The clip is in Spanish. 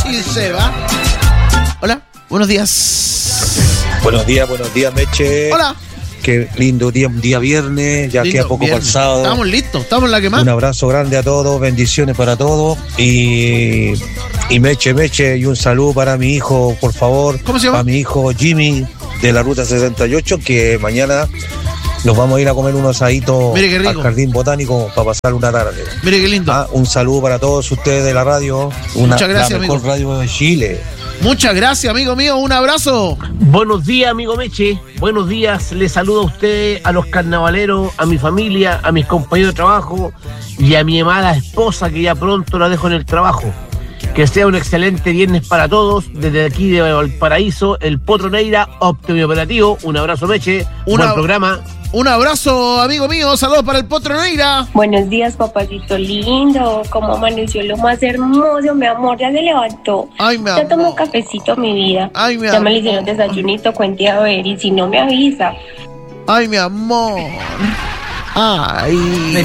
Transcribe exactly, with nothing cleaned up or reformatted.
fácil se va. Hola, buenos días. Buenos días, buenos días, Meche. Hola. Qué lindo día, un día viernes, ya Lindo queda poco viernes. pasado. Estamos listos, estamos en la que más. Un abrazo grande a todos, bendiciones para todos. Y, y Meche, Meche, y un saludo para mi hijo, por favor. ¿Cómo se llama? Para mi hijo Jimmy, de la Ruta sesenta y ocho, que mañana nos vamos a ir a comer unos asaditos Mire qué rico. al Jardín Botánico para pasar una tarde. Mire qué lindo. Ah, un saludo para todos ustedes de la radio. Una, Muchas gracias, la mejor amigo. radio de Chile. Muchas gracias, amigo mío. Un abrazo. Buenos días, amigo Meche. Buenos días. Les saludo a usted, a los carnavaleros, a mi familia, a mis compañeros de trabajo y a mi amada esposa, que ya pronto la dejo en el trabajo. Que sea un excelente viernes para todos. Desde aquí de Valparaíso, el Potro Neira, óptimo y operativo. Un abrazo, Meche. Una- Buen programa. Un abrazo, amigo mío. Saludos para el Potro Neira. Buenos días, papacito lindo. Como amaneció lo más hermoso, mi amor. Ya se levantó. Ay, mi Ya tomó amor. cafecito, mi vida. Ay, mi Ya me le amor. hicieron desayunito, cuente a ver. Y si no me avisa. Ay, mi amor. Ay.